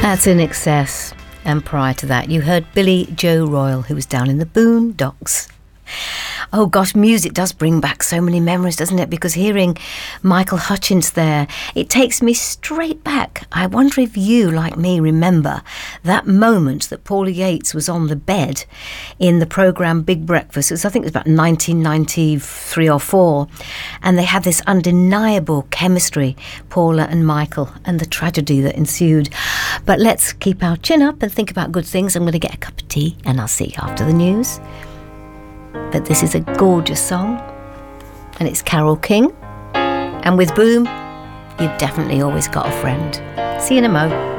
That's In Excess. And prior to that, you heard Billy Joe Royal, who was down in the Boondocks. Oh gosh, music does bring back so many memories, doesn't it? Because hearing Michael Hutchence there, it takes me straight back. I wonder if you, like me, remember that moment that Paula Yates was on the bed in the programme Big Breakfast. I think it was about 1993 or 4. And they had this undeniable chemistry, Paula and Michael, and the tragedy that ensued. But let's keep our chin up and think about good things. I'm going to get a cup of tea and I'll see you after the news. But this is a gorgeous song, and it's Carole King. And with Boom, you've definitely always got a friend. See you in a mo.